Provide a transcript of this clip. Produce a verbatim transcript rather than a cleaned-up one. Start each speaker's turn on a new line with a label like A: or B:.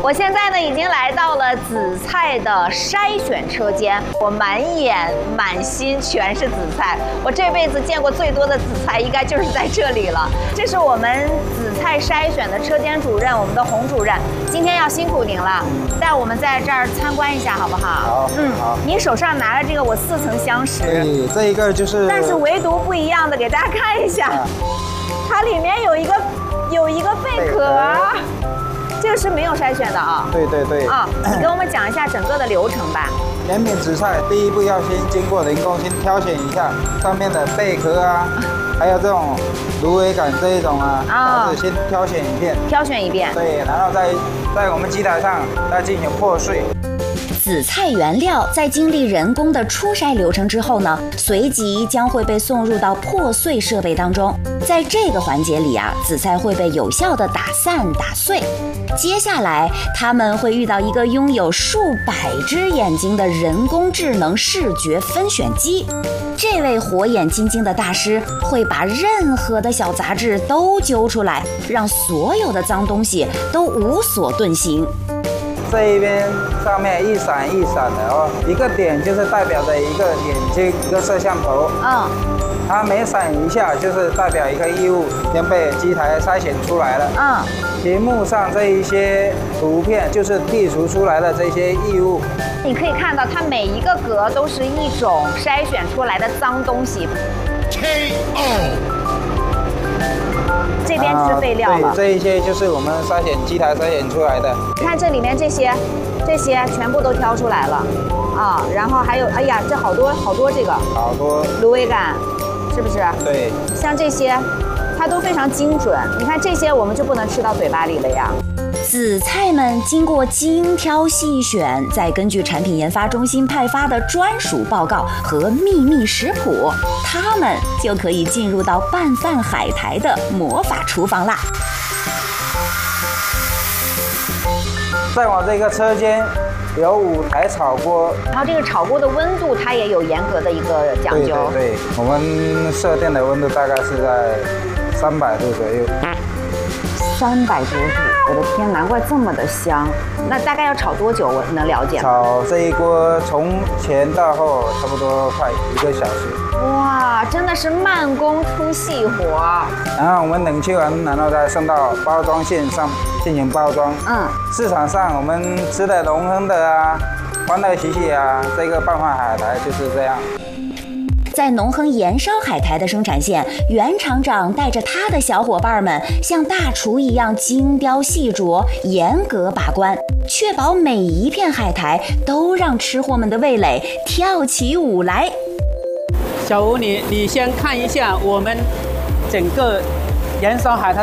A: 我现在呢已经来到了紫菜的筛选车间，我满眼满心全是紫菜。我这辈子见过最多的紫菜，应该就是在这里了。这是我们紫菜筛选的车间主任，我们的洪主任，今天要辛苦您了，带我们在这儿参观一下，好不好？
B: 好，
A: 嗯，
B: 好。
A: 您手上拿着这个，我似曾相识。
B: 对，这一个就是，
A: 但是唯独不一样的，给大家看一下，啊、它里面有一个有一个贝壳。这个是没有筛选的啊。
B: 对对对。
A: 啊，你跟我们讲一下整个的流程吧。
B: 甜品紫菜第一步要先经过人工先挑选一下上面的贝壳啊，还有这种芦苇杆这一种啊，啊，先挑选一遍。
A: 挑选一遍。
B: 对，然后在在我们机台上再进行破碎。
C: 紫菜原料在经历人工的初筛流程之后呢，随即将会被送入到破碎设备当中。在这个环节里啊，紫菜会被有效的打散打碎。接下来他们会遇到一个拥有数百只眼睛的人工智能视觉分选机。这位火眼金睛的大师会把任何的小杂质都揪出来，让所有的脏东西都无所遁形。
B: 这一边上面一闪一闪的哦，一个点就是代表着一个眼睛，一个摄像头。嗯，它每闪一下就是代表一个异物已经被机台筛选出来了。嗯，屏幕上这一些图片就是剔除出来的这些异物。
A: 你可以看到，它每一个格都是一种筛选出来的脏东西。K O。这边就是废料了、
B: 啊、对，这一些就是我们筛选机台筛选出来的。
A: 你看这里面这些，这些全部都挑出来了啊，然后还有，哎呀，这好多好多这个，
B: 好多
A: 芦苇杆，是不是？
B: 对，
A: 像这些，它都非常精准。你看这些，我们就不能吃到嘴巴里了呀。
C: 紫菜们经过精挑细选，再根据产品研发中心派发的专属报告和秘密食谱，它们就可以进入到拌饭海苔的魔法厨房啦。
B: 在我这个车间有五台炒锅，
A: 然后这个炒锅的温度它也有严格的一个讲究。
B: 对对对，我们设定的温度大概是在三百度左右。
A: 三百多度，我的天，难怪这么的香。那大概要炒多久？我能了解吗？
B: 炒这一锅从前到后差不多快一个小时。
A: 哇，真的是慢工出细活。
B: 然后我们冷却完，然后再送到包装线上进行包装。嗯，市场上我们吃的农亨的啊、欢乐喜喜啊，这个拌饭海苔就是这样。
C: 在农亨盐烧海苔的生产线，袁厂长带着他的小伙伴们像大厨一样精雕细琢，严格把关，确保每一片海苔都让吃货们的味蕾跳起舞来。
D: 小吴，你你先看一下我们整个盐烧海苔